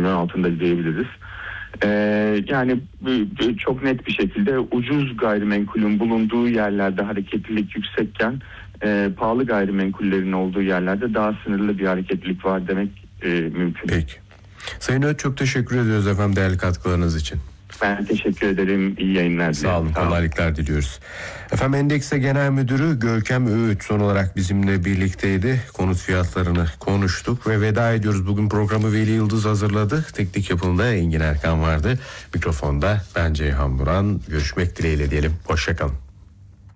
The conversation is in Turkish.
%20'nin altında diyebiliriz. Yani çok net bir şekilde ucuz gayrimenkulün bulunduğu yerlerde hareketlilik yüksekken pahalı gayrimenkullerin olduğu yerlerde daha sınırlı bir hareketlilik var demek mümkün. Peki. Sayın Öğüt, çok teşekkür ediyoruz efendim değerli katkılarınız için. Ben teşekkür ederim. İyi yayınlar dilerim. Sağ olun. Kolaylıklar diliyoruz. Efendim Endekse Genel Müdürü Görkem Öğüt son olarak bizimle birlikteydi. Konut fiyatlarını konuştuk ve veda ediyoruz. Bugün programı Veli Yıldız hazırladı. Teknik yapımında Engin Erkan vardı. Mikrofonda ben Ceyhan Buran. Görüşmek dileğiyle diyelim. Hoşça kalın.